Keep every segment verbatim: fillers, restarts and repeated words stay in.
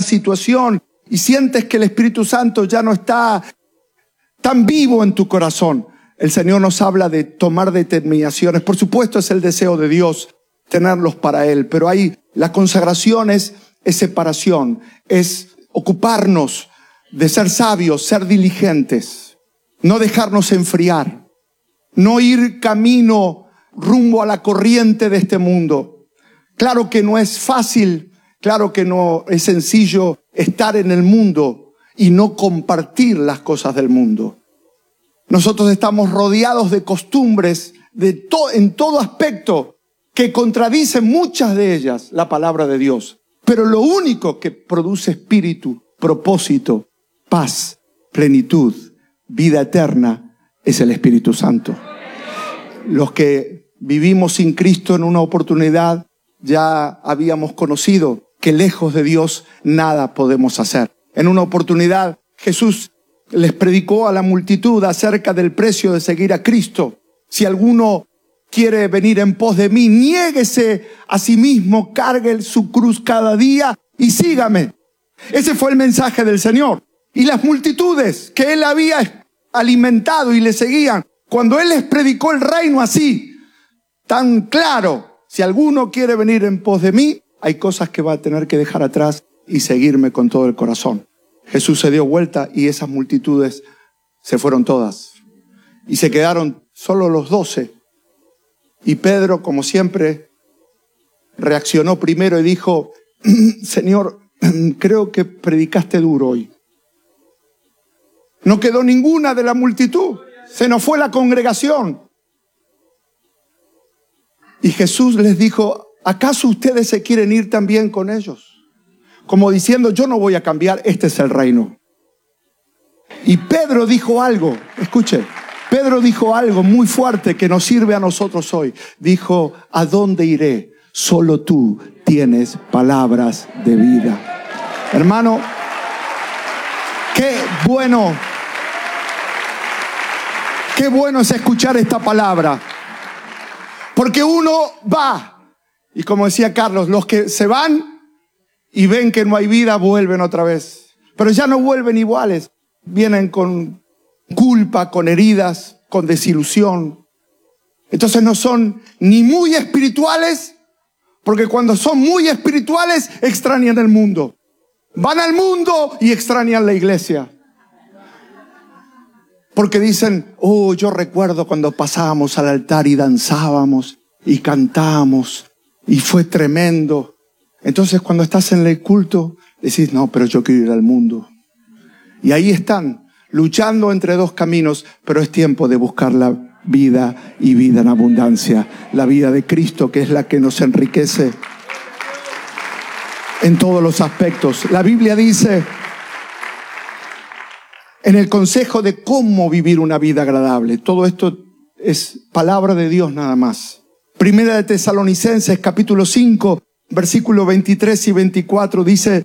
situación y sientes que el Espíritu Santo ya no está tan vivo en tu corazón, el Señor nos habla de tomar determinaciones. Por supuesto, es el deseo de Dios tenerlos para Él, pero ahí la consagración es, es separación, es ocuparnos de ser sabios, ser diligentes, no dejarnos enfriar, no ir camino rumbo a la corriente de este mundo. Claro que no es fácil, claro que no es sencillo estar en el mundo y no compartir las cosas del mundo. Nosotros estamos rodeados de costumbres de to- en todo aspecto que contradicen muchas de ellas la palabra de Dios. Pero lo único que produce espíritu, propósito, paz, plenitud, vida eterna es el Espíritu Santo. Los que vivimos sin Cristo en una oportunidad ya habíamos conocido que lejos de Dios nada podemos hacer. En una oportunidad Jesús les predicó a la multitud acerca del precio de seguir a Cristo. Si alguno quiere venir en pos de mí, niéguese a sí mismo, cargue su cruz cada día y sígame. Ese fue el mensaje del Señor. Y las multitudes que Él había alimentado y le seguían, cuando Él les predicó el reino así, tan claro, si alguno quiere venir en pos de mí, hay cosas que va a tener que dejar atrás y seguirme con todo el corazón. Jesús se dio vuelta y esas multitudes se fueron todas. Y se quedaron solo los doce. Y Pedro, como siempre, reaccionó primero y dijo, Señor, creo que predicaste duro hoy. No quedó ninguna de la multitud. Se nos fue la congregación. Y Jesús les dijo, ¿acaso ustedes se quieren ir también con ellos? Como diciendo, yo no voy a cambiar, este es el reino. Y Pedro dijo algo, escuche, Pedro dijo algo muy fuerte que nos sirve a nosotros hoy. Dijo, ¿a dónde iré? Solo tú tienes palabras de vida. Hermano, qué bueno, qué bueno es escuchar esta palabra. Porque uno va, y como decía Carlos, los que se van y ven que no hay vida, vuelven otra vez. Pero ya no vuelven iguales. Vienen con culpa, con heridas, con desilusión. Entonces no son ni muy espirituales, porque cuando son muy espirituales, extrañan el mundo. Van al mundo y extrañan la iglesia. Porque dicen, oh, yo recuerdo cuando pasábamos al altar y danzábamos y cantábamos y fue tremendo. Entonces cuando estás en el culto, decís, no, pero yo quiero ir al mundo. Y ahí están, luchando entre dos caminos, pero es tiempo de buscar la vida y vida en abundancia. La vida de Cristo, que es la que nos enriquece en todos los aspectos. La Biblia dice, en el consejo de cómo vivir una vida agradable, todo esto es palabra de Dios nada más. Primera de Tesalonicenses, capítulo cinco, versículos veintitrés y veinticuatro, dice,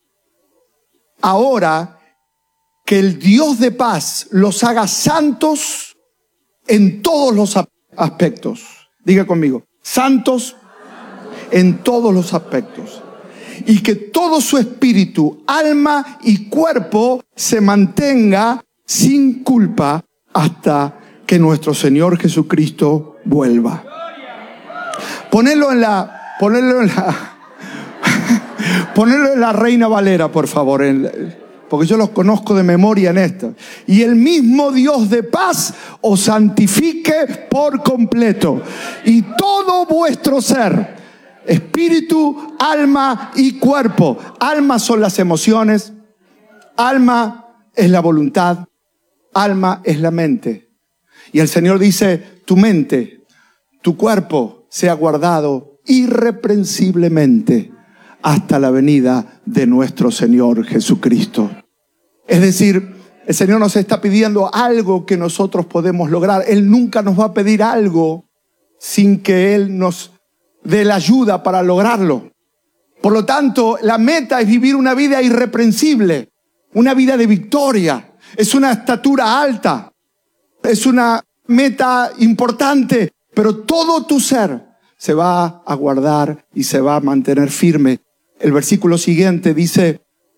ahora que el Dios de paz los haga santos en todos los aspectos. Diga conmigo, santos en todos los aspectos. Y que todo su espíritu, alma y cuerpo se mantenga sin culpa hasta que nuestro Señor Jesucristo vuelva. Ponelo en la, ponelo en la, ponelo en la Reina Valera, por favor, en, porque yo los conozco de memoria en esto. Y el mismo Dios de paz os santifique por completo, y todo vuestro ser, espíritu, alma y cuerpo. Alma son las emociones, alma es la voluntad, alma es la mente. Y el Señor dice, tu mente, tu cuerpo sea guardado irreprensiblemente hasta la venida de nuestro Señor Jesucristo. Es decir, el Señor nos está pidiendo algo que nosotros podemos lograr. Él nunca nos va a pedir algo sin que Él nos dé la ayuda para lograrlo. Por lo tanto, la meta es vivir una vida irreprensible, una vida de victoria. Es una estatura alta, es una meta importante, pero todo tu ser se va a guardar y se va a mantener firme. El versículo siguiente dice,